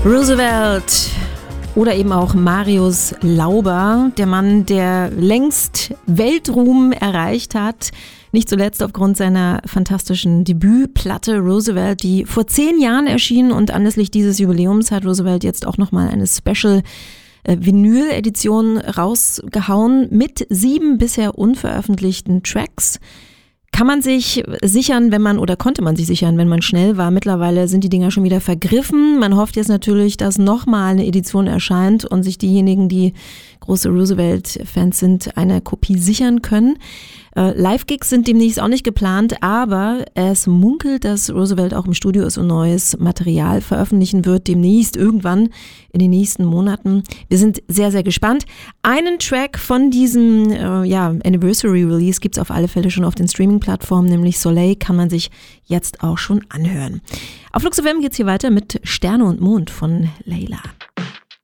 Roosevelt oder eben auch Marius Lauber, der Mann, der längst Weltruhm erreicht hat. Nicht zuletzt aufgrund seiner fantastischen Debütplatte Roosevelt, die vor 10 Jahren erschien, und anlässlich dieses Jubiläums hat Roosevelt jetzt auch nochmal eine Special Vinyl-Edition rausgehauen mit 7 bisher unveröffentlichten Tracks. Kann man sich sichern, konnte man sich sichern, wenn man schnell war. Mittlerweile sind die Dinger schon wieder vergriffen. Man hofft jetzt natürlich, dass nochmal eine Edition erscheint und sich diejenigen, die große Roosevelt-Fans sind, eine Kopie sichern können. Live-Gigs sind demnächst auch nicht geplant, aber es munkelt, dass Roosevelt auch im Studio ist und neues Material veröffentlichen wird, demnächst irgendwann in den nächsten Monaten. Wir sind sehr, sehr gespannt. Einen Track von diesem Anniversary Release gibt's auf alle Fälle schon auf den Streaming-Plattformen, nämlich Soleil, kann man sich jetzt auch schon anhören. Auf Flux FM geht's hier weiter mit Sterne und Mond von Layla.